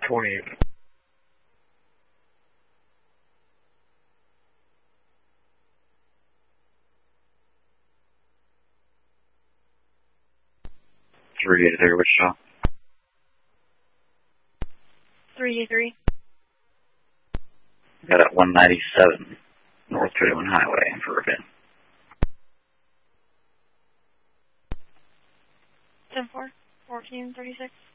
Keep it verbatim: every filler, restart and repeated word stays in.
twenty. three eighty three, Wichita. three eighty-three. Got it one ninety-seven, North thirty-one Highway for a pin. ten four, fourteen thirty-six.